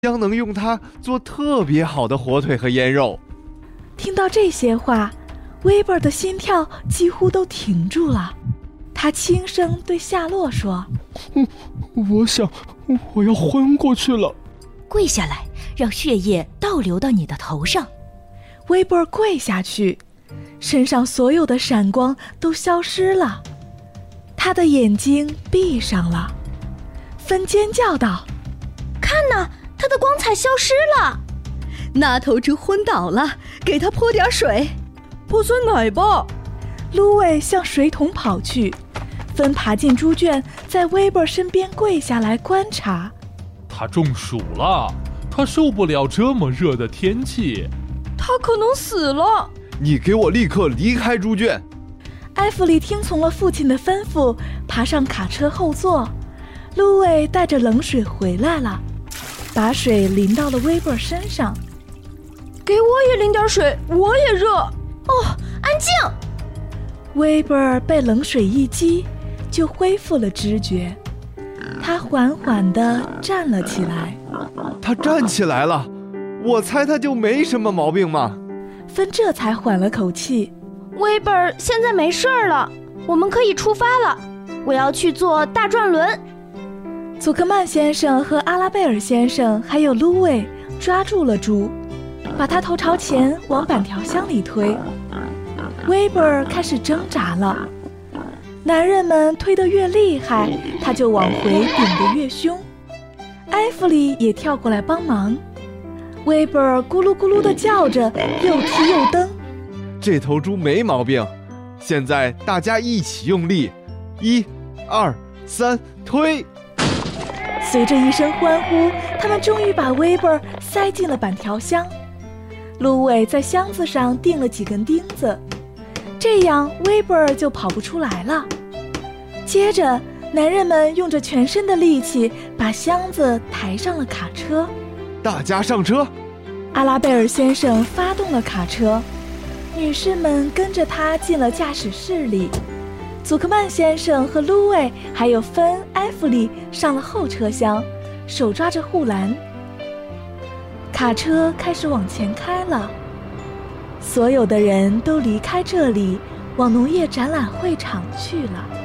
将能用它做特别好的火腿和腌肉。 听到这些话，威伯的心跳几乎都停住了。他轻声对夏洛说： 我想我要昏过去了。 跪下来，让血液倒流到你的头上。 威伯跪下去，身上所有的闪光都消失了，他的眼睛闭上了。芬尖叫道： 看哪，他的光彩消失了。 那头猪昏倒了，给他泼点水。 泼酸奶吧。 芦苇向水桶跑去，芬爬进猪圈，在威伯身边跪下来观察。 他中暑了，他受不了这么热的天气。 他可能死了。 你给我立刻离开猪圈。 埃弗里听从了父亲的吩咐，爬上卡车后座。芦苇带着冷水回来了，把水淋到了威伯身上。 给我也淋点水，我也热。 哦，安静！ 威伯被冷水一激，就恢复了知觉。他缓缓地站了起来。 他站起来了，我猜他就没什么毛病嘛。 芬这才缓了口气。 威伯现在没事了，我们可以出发了。我要去坐大转轮。 祖克曼先生和阿拉贝尔先生还有芦苇抓住了猪，把它头朝前往板条箱里推。威伯开始挣扎了，男人们推得越厉害，他就往回顶得越凶。埃弗里也跳过来帮忙。威伯咕噜咕噜地叫着，又踢又蹬。 这头猪没毛病，现在大家一起用力，1、2、3，推！ 随着一声欢呼，他们终于把威伯塞进了板条箱。芦苇在箱子上钉了几根钉子，这样威伯就跑不出来了。接着，男人们用着全身的力气把箱子抬上了卡车。 大家上车！ 阿拉贝尔先生发动了卡车，女士们跟着他进了驾驶室里。祖克曼先生和芦苇还有芬、埃弗里上了后车厢，手抓着护栏。卡车开始往前开了，所有的人都离开这里，往农业展览会场去了。